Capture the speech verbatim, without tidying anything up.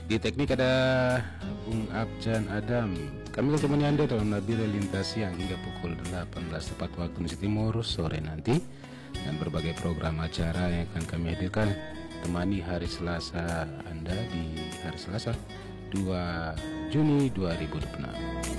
Di teknik ada Bung Abjan Adam. Kami akan temani Anda dalam Nabila Lintas Siang hingga pukul delapan belas tepat waktu Indonesia Timur sore nanti, dan berbagai program acara yang akan kami hadirkan temani hari Selasa Anda di hari Selasa dua Juni dua ribu dua puluh enam.